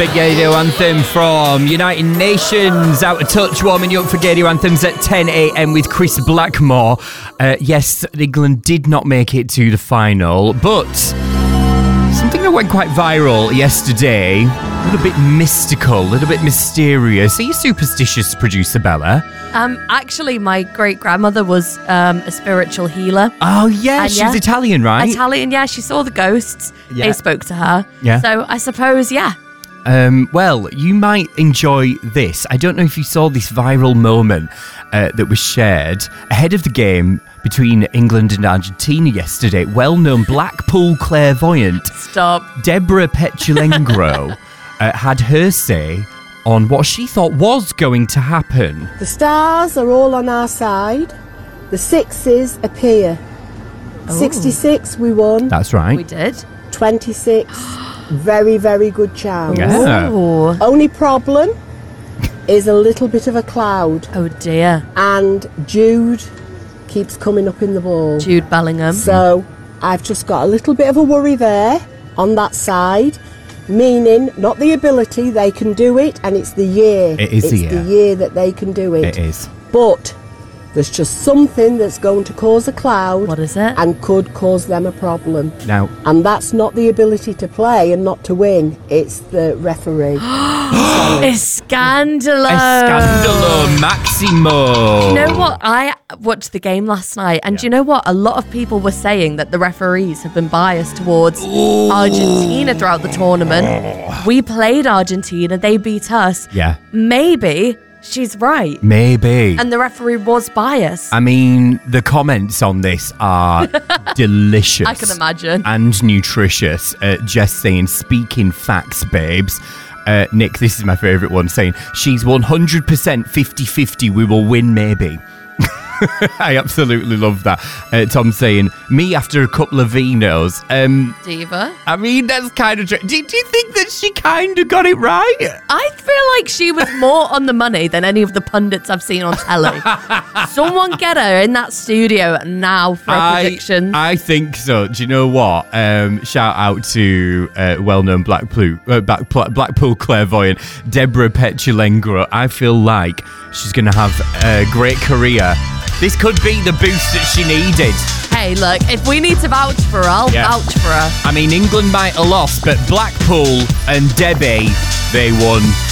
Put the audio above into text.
Big radio anthem from United Nations. Out of touch, warming you up for radio anthems at 10 a.m. with Chris Blackmore. Yes, England did not make it to the final, but something that went quite viral yesterday, a little bit mystical, a little bit mysterious. Are you superstitious, producer Bella? Actually, my great-grandmother was a spiritual healer. Oh, yeah, she's Italian, right? Italian, yeah. She saw the ghosts. Yeah. They spoke to her. Yeah. So I suppose, yeah. Well, you might enjoy this. I don't know if you saw this viral moment that was shared ahead of the game between England and Argentina yesterday. Well-known Blackpool clairvoyant Deborah Petulengro had her say on what she thought was going to happen. The stars are all on our side. The sixes appear. 66, we won. That's right. We did. 26, very, very good chance. Yeah. Ooh. Only problem is a little bit of a cloud. Oh, dear. And Jude keeps coming up in the ball. Jude Bellingham. So I've just got a little bit of a worry there on that side. Meaning, not the ability, they can do it, and it's the year. It is the year. It's the year that they can do it. It is. But there's just something that's going to cause a cloud. What is it? And could cause them a problem. Now, and that's not the ability to play and not to win. It's the referee. Escandalo. Escandalo Maximo. Do you know what? I watched the game last night, and do you know what? A lot of people were saying that the referees have been biased towards Argentina throughout the tournament. We played Argentina. They beat us. Yeah. Maybe she's right. Maybe. And the referee was biased. I mean, the comments on this are delicious. I can imagine. And nutritious. Jess saying, speaking facts, babes. Nick, this is my favourite one, saying, she's 100% 50-50, we will win maybe. I absolutely love that. Tom saying, me after a couple of vinos. Diva. I mean, that's kind of... Do you think that she kind of got it right? I feel like she was more on the money than any of the pundits I've seen on telly. Someone get her in that studio now for a prediction. I think so. Do you know what? Shout out to well-known Blackpool clairvoyant Deborah Petulengro. I feel like she's going to have a great career. This could be the boost that she needed. Hey, look, if we need to vouch for her, I'll vouch for her. I mean, England might have lost, but Blackpool and Debbie, they won.